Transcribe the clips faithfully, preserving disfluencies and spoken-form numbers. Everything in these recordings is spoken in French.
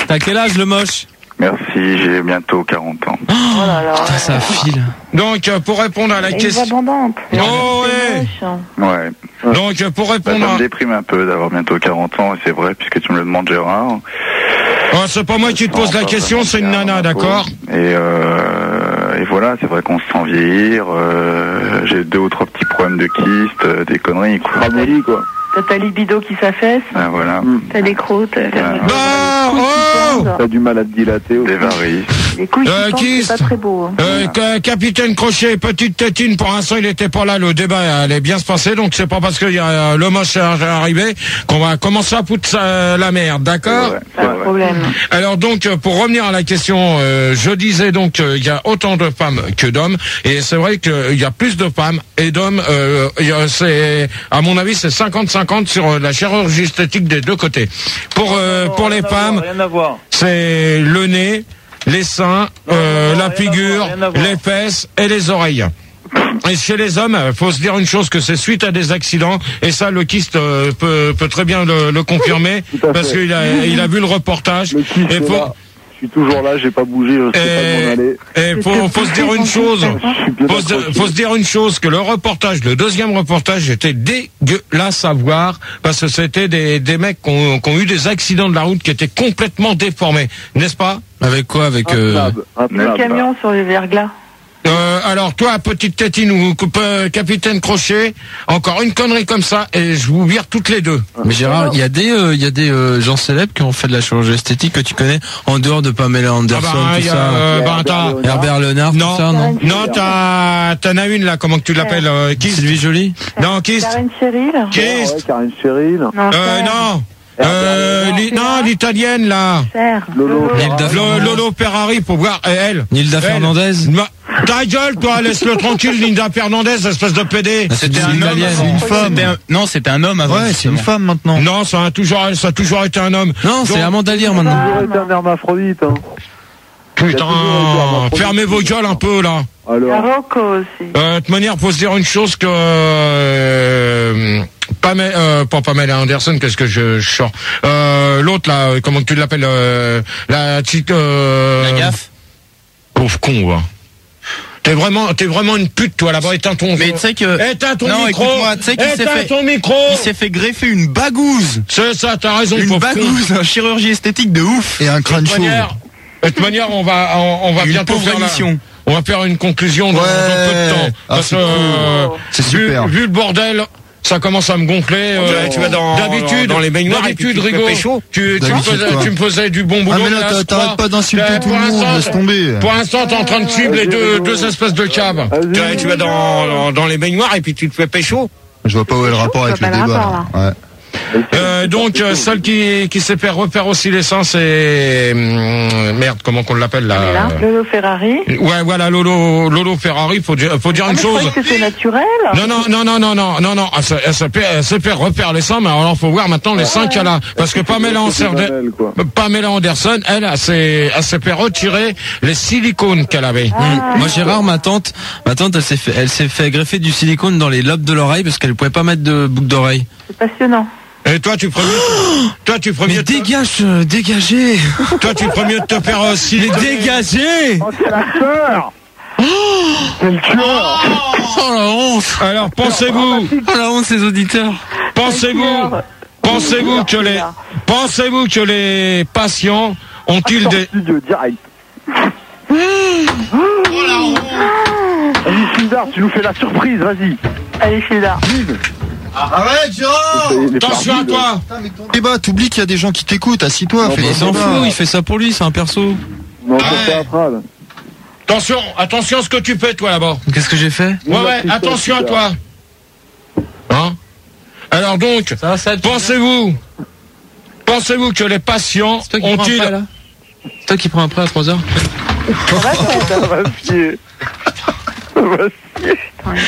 T'as quel âge, le moche? Merci, j'ai bientôt quarante ans. Oh là là. Putain, ça file. Donc, euh, pour répondre à la Une question... voix abondante. Oh, C'est ouais. moche. Ouais. Donc, euh, pour Bah, répondre ça à... me déprime un peu d'avoir bientôt quarante ans, et c'est vrai, puisque tu me le demandes, Gérard. Oh, c'est pas moi qui te pose la question, c'est une nana, d'accord? Et, euh, et voilà, c'est vrai qu'on se sent vieillir. Euh, j'ai deux ou trois petits problèmes de kyste, euh, des conneries, quoi. Ramolli, quoi. T'as ta libido qui s'affaisse. Ah, voilà. T'as des croûtes. T'as Bah, oh T'as du mal à te dilater. Des varices. Les couilles Euh, qui pensent, kyste. c'est pas très beau. Hein. Euh, ca- Capitaine Crochet, petite tétine, pour l'instant il était pas là, le débat allait bien se passer, donc c'est pas parce qu'il y a euh, le moche arrivé qu'on va commencer à foutre ça, la merde, d'accord? Ouais, Pas de problème. Alors donc, euh, pour revenir à la question, euh, je disais donc euh, il y a autant de femmes que d'hommes, et c'est vrai qu'il y a plus de femmes et d'hommes, euh, il y a- c'est, à mon avis, c'est cinquante cinquante sur euh, la chirurgie esthétique des deux côtés. Pour, euh, pour les femmes, Rien à voir. c'est le nez, les seins, euh, la figure, les fesses et les oreilles. Et chez les hommes, faut se dire une chose, que c'est suite à des accidents, et ça le kyste euh, peut, peut très bien le, le confirmer, Tout à parce fait. qu'il a, il a vu le reportage. Le kyste Et est faut, là. Je suis toujours là, j'ai pas bougé, je sais pas m'en aller. et faut, faut se dire une chose, Je suis bien faut se, accroché. faut se dire une chose, que le reportage, le deuxième reportage était dégueulasse à voir, parce que c'était des, des mecs qui ont, qui ont eu des accidents de la route qui étaient complètement déformés, n'est-ce pas? Avec quoi? Avec, Un euh... plab, un Le plab. camion sur les verglas. Euh, alors toi, petite tétine ou euh, capitaine Crochet, encore une connerie comme ça et je vous vire toutes les deux. Mais Gérard, il y a des, euh, il y a des euh, gens célèbres qui ont fait de la chirurgie esthétique que tu connais, en dehors de Pamela Anderson, Ah bah, tout y a, ça. euh, bah, t'as- Herbert Léonard, Non. tout ça, non? Non, t'as, t'en as une là, comment que tu l'appelles, euh, qui? Sylvie Joly? Non, qui? Karine Cheryl. Qui? Ouais, Karine Cheryl. Non, Euh, Cher. non. Euh, li- non, l'italienne là. Cher. Lolo. Nilda Lo- Lolo Ferrari pour voir et elle. Nilda Elle. Fernandez? Ma- Ta gueule, toi, laisse-le tranquille, Linda Fernandez, espèce de pédé. Ah, c'est C'était une un homme. Italienne. avant. Une femme. C'était un- Non, c'était un homme avant. Ouais, c'est une justement. femme maintenant. Non, ça a toujours, ça a toujours été un homme. Non, c'est Donc, Amanda Lear J'ai maintenant. toujours été un hermaphrodite, hein. Putain, fermez vos gueules un peu là. Alors, Rocco aussi. Euh, de toute manière, faut se dire une chose que euh, Pamela, euh, pas Pamela Anderson, qu'est-ce que je, je sors euh, l'autre là, euh, comment tu l'appelles, euh, la petite. Euh, La gaffe. Pauvre con, va. T'es vraiment, t'es vraiment une pute, toi là-bas. Éteins ton. Mais tu sais que. Éteins ton Non, micro. écoute-moi, tu sais qu'il s'est Éteins fait- ton micro. Il s'est fait greffer une bagouze. C'est ça, t'as raison, Une pauvre con. bagouze, une chirurgie esthétique de ouf. Et un De crâne toute chauve. manière, de toute manière, on va, on, on va Une bientôt pauvre faire la- émission. On va faire une conclusion dans, Ouais. dans peu de temps. Ah, Parce c'est que, cool. euh, C'est vu, super. vu le bordel, ça commence à me gonfler. euh, tu vas dans- d'habitude, dans les baignoires et puis d'habitude, tu te fais Rigaud, pécho. tu, tu, me D'habitude, faisais, quoi. tu me faisais du bon boulot. Ah mais là, là, t'as- je t'arrêtes crois. pas d'insulter Euh, tout pour le monde, l'instant, laisse tomber. Pour l'instant, t'es en train de suivre les deux, deux espèces de caves. Tu, tu vas dans, dans, dans les baignoires et puis tu te fais pécho. Je vois pas où est le rapport avec je le vois pas le débat. rapport, là. Ouais. Euh, donc, euh, celle qui, qui s'est fait refaire aussi les seins, c'est... hum, merde, comment qu'on l'appelle là Là, Lolo Ferrari. Ouais, voilà, Lolo, Lolo Ferrari, faut dire, faut dire Ah, une mais je chose. croyais que c'est naturel. Non, non, non, non, non, non, non, non, elle s'est- elle s'est fait, elle s'est fait refaire les seins, mais alors faut voir maintenant les seins qu'elle a. Parce que Pamela Anderson, mamelles, quoi. Pamela Anderson, elle, elle s'est, elle s'est fait retirer les silicones qu'elle avait. Mmh. Moi, Gérard, ma tante, ma tante, elle s'est fait, elle s'est fait greffer du silicone dans les lobes de l'oreille parce qu'elle pouvait pas mettre de boucle d'oreille. C'est passionnant. Et toi, tu ferais mieux, toi, tu ferais Mais mieux, de te- dégage, euh, dégagez. toi, tu ferais mieux de te faire euh, Mais siliconer. dégagez. oh, c'est la sœur. Quel tueur. Oh la honte. Alors, pensez-vous, Oh la honte, ces auditeurs. pensez-vous, pensez-vous que les, pensez-vous que les patients ont-ils des, Studio direct. Vas-y, Sildar, tu nous fais la surprise, vas-y. Allez, Sheila. Arrête, Gérard. attention à toi. Débat, t'oublies qu'il y a des gens qui t'écoutent, assis-toi. Non, Fais bah, il s'en bah, fout, bah. il fait ça pour lui, c'est un perso. Non, Ouais. c'est théâtral. Attention, attention à ce que tu fais, toi, là-bas. Qu'est-ce que j'ai fait? Ouais, ouais, attention à toi. Hein? Alors donc, pensez-vous, pensez-vous que les patients C'est toi qui prends un prêt, ont-ils... là? C'est toi qui prends un prêt à trois heures? Ça va chier. Ça va chier.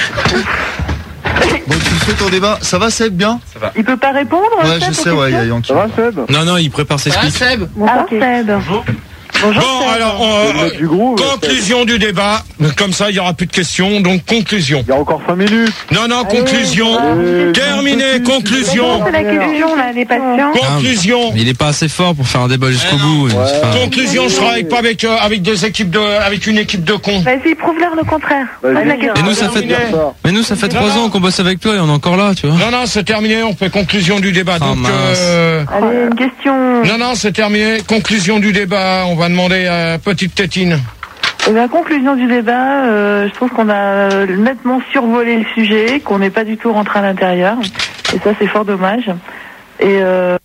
Bon, tu fais ton débat. Ça va, Seb, bien? Il peut pas répondre? Ouais, Seb, je aux sais, ouais, il y a questions Yankee. Ça va, Seb? Non, non, il prépare ses speeches. Ah, Seb. Bonjour. Bon, Seb. alors, on- Le mec du groupe, conclusion du débat. Comme ça, il n'y aura plus de questions. Donc, conclusion. Il y a encore cinq minutes. Non, non, Allez, conclusion. allez, Terminé, allez, conclusion. C'est la question, là, les patients. Conclusion. Il est pas assez fort pour faire un débat jusqu'au bout. C'est pas- Conclusion, je travaille pas avec, euh, avec des équipes de, avec une équipe de cons. Vas-y, prouve-leur le contraire. Vas-y. Pose la question. Et nous, ça fait, Terminé. mais nous, ça fait trois Non, ans qu'on bosse avec toi et on est encore là, tu vois. Non, non, c'est terminé, on fait conclusion du débat. Oh, Donc, mince. euh, Allez, une question. non, non, c'est terminé. Conclusion du débat. On va demander à Petite Tétine. Et la conclusion du débat, euh, je trouve qu'on a euh, nettement survolé le sujet, qu'on n'est pas du tout rentré à l'intérieur. Et ça, c'est fort dommage. Et euh,